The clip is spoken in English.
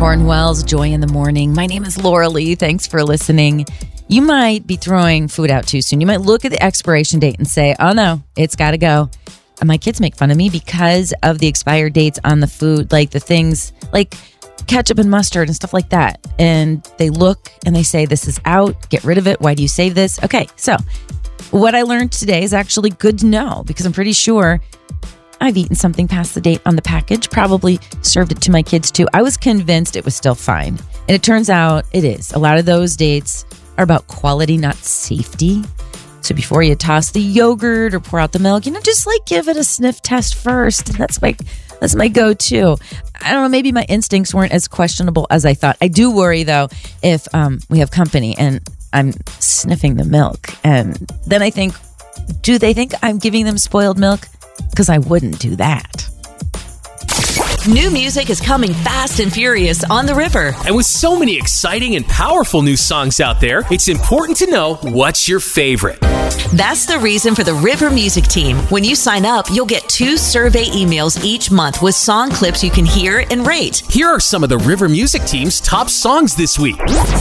Cornwell's Joy in the Morning. My name is Laura Lee. Thanks for listening. You might be throwing food out too soon. You might look at the expiration date and say, oh no, it's got to go. And my kids make fun of me because of the expired dates on the food, like the things like ketchup and mustard and stuff like that. And they look and they say, this is out. Get rid of it. Why do you save this? Okay, so what I learned today is actually good to know because I'm pretty sure I've eaten something past the date on the package, probably served it to my kids too. I was convinced it was still fine. And it turns out it is. A lot of those dates are about quality, not safety. So before you toss the yogurt or pour out the milk, just like give it a sniff test first. That's my go-to. I don't know, maybe my instincts weren't as questionable as I thought. I do worry though if we have company and I'm sniffing the milk. And then I think, do they think I'm giving them spoiled milk? Because I wouldn't do that. New music is coming fast and furious on the river. And with so many exciting and powerful new songs out there, it's important to know what's your favorite. That's the reason for the River Music Team. When you sign up, you'll get 2 survey emails each month with song clips you can hear and rate. Here are some of the River Music Team's top songs this week.